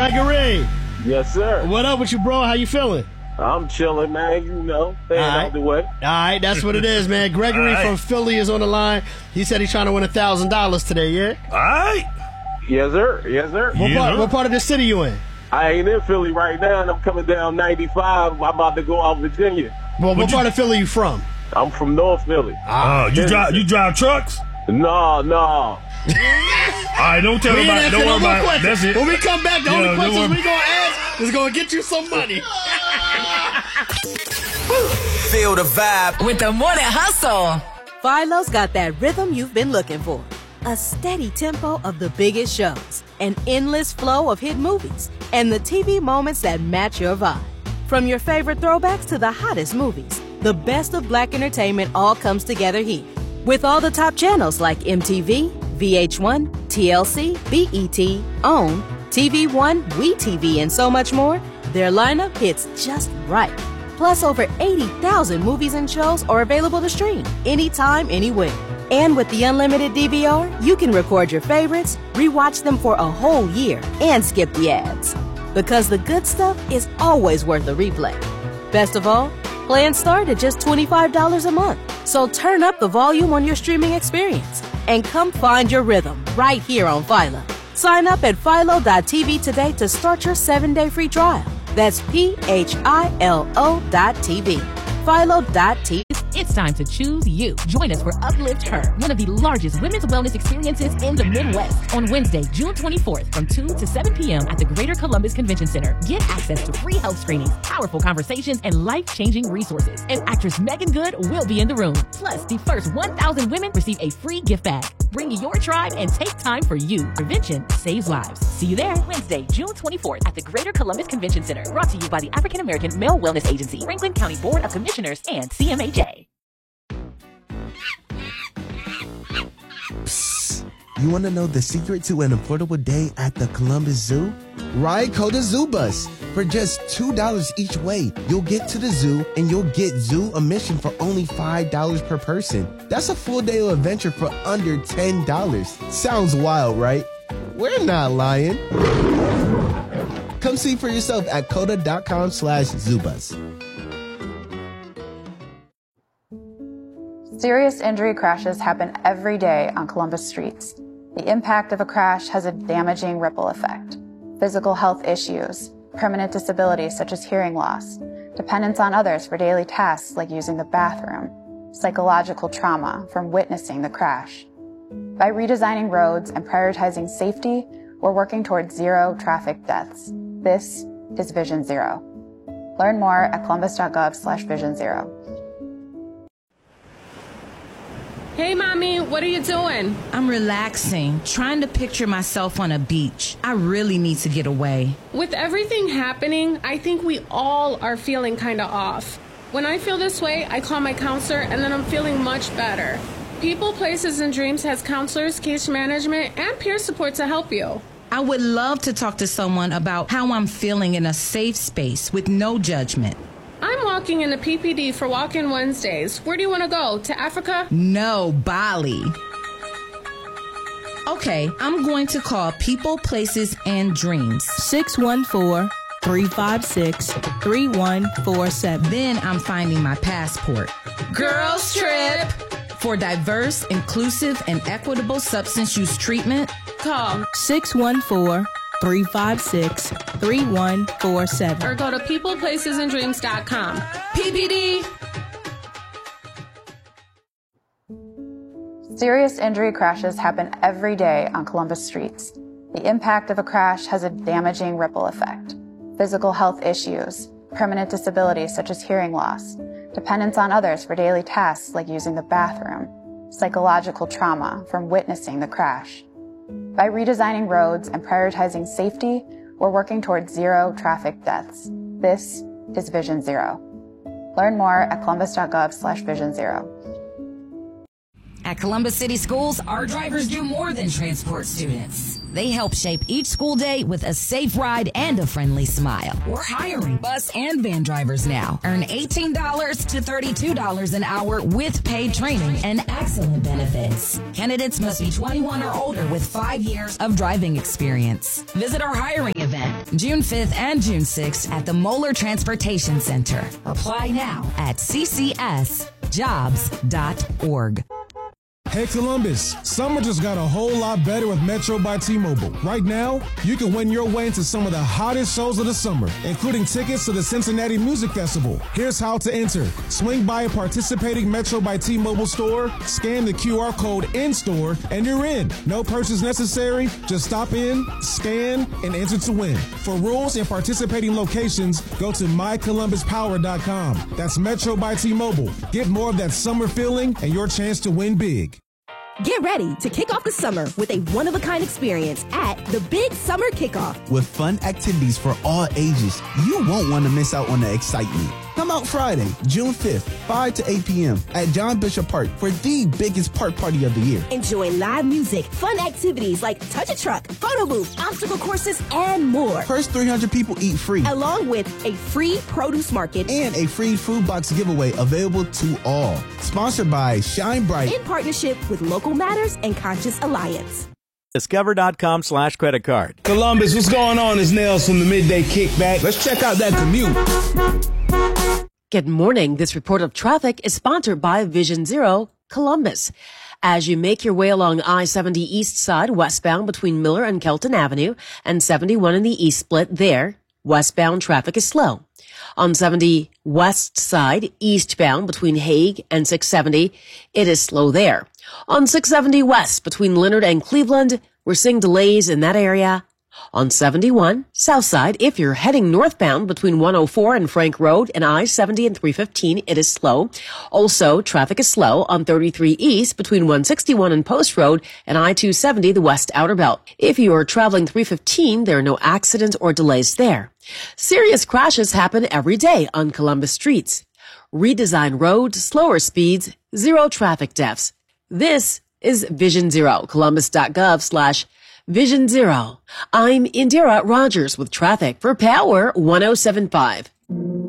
Gregory. Yes, sir. What up with you, bro? How you feeling? I'm chilling, man. You know, staying out the way. All right, that's what it is, man. Gregory from Philly is on the line. He said he's trying to win $1,000 today, yeah? All right. Yes, sir. Yes, sir. What part of the city you in? I ain't in Philly right now, and I'm coming down 95. I'm about to go out Virginia. Well, what part of Philly you from? I'm from North Philly. You drive trucks? No. All right, don't tell me about it. Don't worry about it. That's it. When we come back, the only questions we going to ask is going to get you some money. Feel the vibe with the Morning Hustle. Philo's got that rhythm you've been looking for. A steady tempo of the biggest shows, an endless flow of hit movies, and the TV moments that match your vibe. From your favorite throwbacks to the hottest movies, the best of Black entertainment all comes together here. With all the top channels like MTV, VH1, TLC, BET, OWN, TV One, WeTV, and so much more, their lineup hits just right. Plus, over 80,000 movies and shows are available to stream anytime, anywhere. And with the unlimited DVR, you can record your favorites, rewatch them for a whole year, and skip the ads. Because the good stuff is always worth a replay. Best of all, plans start at just $25 a month. So turn up the volume on your streaming experience and come find your rhythm right here on Philo. Sign up at philo.tv today to start your 7-day free trial. That's PHILO.TV. Philo.tv. It's time to choose you. Join us for Uplift Her, one of the largest women's wellness experiences in the Midwest, on Wednesday, June 24th from 2 to 7 p.m. at the Greater Columbus Convention Center. Get access to free health screenings, powerful conversations, and life-changing resources. And actress Megan Good will be in the room. Plus, the first 1,000 women receive a free gift bag. Bring your tribe and take time for you. Prevention saves lives. See you there Wednesday, June 24th at the Greater Columbus Convention Center. Brought to you by the African American Male Wellness Agency, Franklin County Board of Commissioners, and CMAJ. Psst. You want to know the secret to an affordable day at the Columbus Zoo? Ride Coda Zoo Bus. For just $2 each way, you'll get to the zoo and you'll get zoo admission for only $5 per person. That's a full day of adventure for under $10. Sounds wild, right? We're not lying. Come see for yourself at coda.com/zoobus. Serious injury crashes happen every day on Columbus streets. The impact of a crash has a damaging ripple effect. Physical health issues, permanent disabilities such as hearing loss, dependence on others for daily tasks like using the bathroom, psychological trauma from witnessing the crash. By redesigning roads and prioritizing safety, we're working towards zero traffic deaths. This is Vision Zero. Learn more at columbus.gov/Vision Zero. Hey, Mommy, what are you doing? I'm relaxing, trying to picture myself on a beach. I really need to get away. With everything happening, I think we all are feeling kind of off. When I feel this way, I call my counselor, and then I'm feeling much better. People, Places, and Dreams has counselors, case management, and peer support to help you. I would love to talk to someone about how I'm feeling in a safe space with no judgment. I'm walking in the PPD for Walk-In Wednesdays. Where do you want to go? To Africa? No, Bali. Okay, I'm going to call People, Places, and Dreams. 614-356-3147. Then I'm finding my passport. Girls Trip! For diverse, inclusive, and equitable substance use treatment, call 614-356-3147. or go to peopleplacesanddreams.com. PPD! Serious injury crashes happen every day on Columbus streets. The impact of a crash has a damaging ripple effect. Physical health issues, permanent disabilities such as hearing loss, dependence on others for daily tasks like using the bathroom, psychological trauma from witnessing the crash. By redesigning roads and prioritizing safety, we're working towards zero traffic deaths. This is Vision Zero. Learn more at columbus.gov/Vision Zero. At Columbus City Schools, our drivers do more than transport students. They help shape each school day with a safe ride and a friendly smile. We're hiring bus and van drivers now. Earn $18 to $32 an hour with paid training and excellent benefits. Candidates must be 21 or older with 5 years of driving experience. Visit our hiring event June 5th and June 6th at the Moeller Transportation Center. Apply now at ccsjobs.org. Hey Columbus, summer just got a whole lot better with Metro by T-Mobile. Right now, you can win your way into some of the hottest shows of the summer, including tickets to the Cincinnati Music Festival. Here's how to enter. Swing by a participating Metro by T-Mobile store, scan the QR code in-store, and you're in. No purchase necessary. Just stop in, scan, and enter to win. For rules and participating locations, go to mycolumbuspower.com. That's Metro by T-Mobile. Get more of that summer feeling and your chance to win big. Get ready to kick off the summer with a one-of-a-kind experience at the Big Summer Kickoff. With fun activities for all ages, you won't want to miss out on the excitement. Come out Friday, June 5th, 5 to 8 p.m. at John Bishop Park for the biggest park party of the year. Enjoy live music, fun activities like Touch a Truck, photo booth, obstacle courses, and more. First 300 people eat free. Along with a free produce market and a free food box giveaway available to all. Sponsored by Shine Bright. In partnership with Local Matters and Conscious Alliance. Discover.com/credit card. Columbus, what's going on? It's Nails from the Midday Kickback. Let's check out that commute. Good morning. This report of traffic is sponsored by Vision Zero Columbus. As you make your way along I-70 East Side westbound between Miller and Kelton Avenue and 71 in the East Split there, westbound traffic is slow. On 70 West Side eastbound between Hague and 670, it is slow there. On 670 West between Leonard and Cleveland, we're seeing delays in that area. On 71 South Side, if you're heading northbound between 104 and Frank Road and I-70 and 315, it is slow. Also, traffic is slow on 33 East between 161 and Post Road and I-270, the West Outer Belt. If you are traveling 315, there are no accidents or delays there. Serious crashes happen every day on Columbus streets. Redesigned roads, slower speeds, zero traffic deaths. This is Vision Zero, columbus.gov/Vision Zero. I'm Indira Rogers with traffic for Power 107.5.